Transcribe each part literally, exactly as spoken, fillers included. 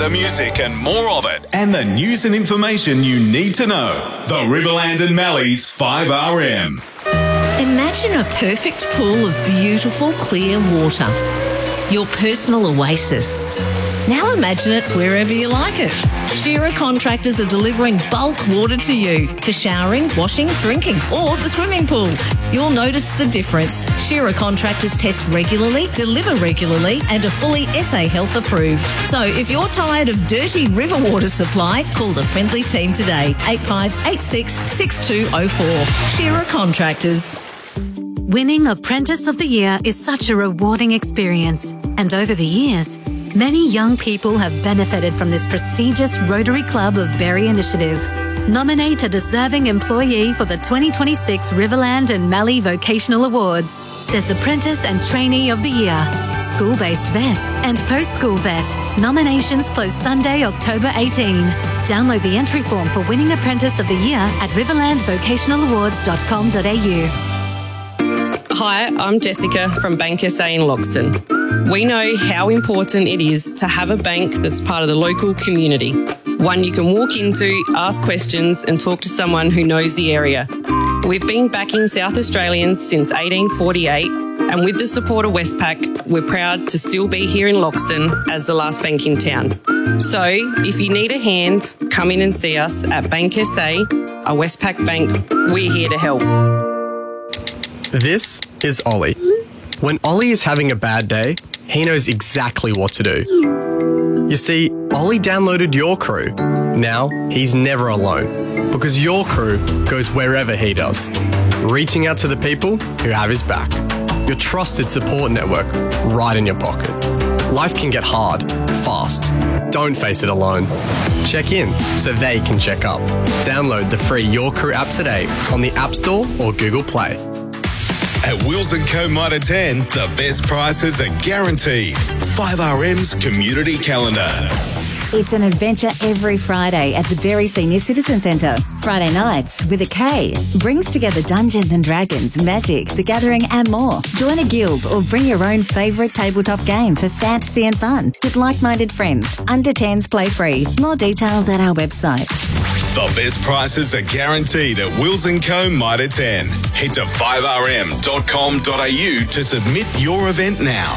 the music and more of it, and the news and information you need to know. The Riverland and Mallee's five R M. Imagine a perfect pool of beautiful, clear water. Your personal oasis. Now imagine it wherever you like it. Shearer Contractors are delivering bulk water to you for showering, washing, drinking, or the swimming pool. You'll notice the difference. Shearer Contractors test regularly, deliver regularly, and are fully S A Health approved. So if you're tired of dirty river water supply, call the friendly team today. eight five eight six, six two zero four. Shearer Contractors. Winning Apprentice of the Year is such a rewarding experience, and over the years, many young people have benefited from this prestigious Rotary Club of Berry initiative. Nominate a deserving employee for the twenty twenty-six Riverland and Mallee Vocational Awards. There's Apprentice and Trainee of the Year, School-Based Vet and Post-School Vet. Nominations close Sunday, October eighteenth. Download the entry form for Winning Apprentice of the Year at riverland vocational awards dot com dot a u. Hi, I'm Jessica from Bank S A in Loxton. We know how important it is to have a bank that's part of the local community. One you can walk into, ask questions and talk to someone who knows the area. We've been backing South Australians since eighteen forty-eight, and with the support of Westpac, we're proud to still be here in Loxton as the last bank in town. So if you need a hand, come in and see us at Bank S A, a Westpac bank. We're here to help. This is Ollie. When Ollie is having a bad day, he knows exactly what to do. You see, Ollie downloaded Your Crew. Now, he's never alone, because Your Crew goes wherever he does, reaching out to the people who have his back. Your trusted support network right in your pocket. Life can get hard, fast. Don't face it alone. Check in so they can check up. Download the free Your Crew app today on the App Store or Google Play. At Wheels and Co Mitre ten, the best prices are guaranteed. five R M's Community Calendar. It's an adventure every Friday at the Berry Senior Citizen Centre. Friday nights with a K brings together Dungeons and Dragons, Magic, The Gathering and more. Join a guild or bring your own favourite tabletop game for fantasy and fun with like-minded friends. Under tens play free. More details at our website. The best prices are guaranteed at Wheels and Co Mitre ten. Head to five r m dot com dot a u to submit your event now.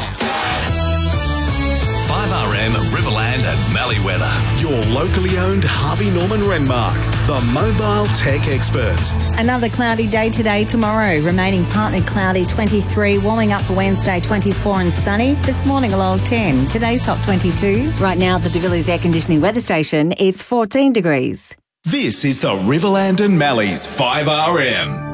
five R M Riverland and Mallee weather. Your locally owned Harvey Norman Renmark, the mobile tech experts. Another cloudy day today, tomorrow. Remaining partly cloudy, twenty-three. Warming up for Wednesday, twenty-four and sunny. This morning, a low of ten. Today's top twenty-two. Right now, at the De Villiers Air Conditioning Weather Station, it's fourteen degrees. This is the Riverland and Mallee's five R M.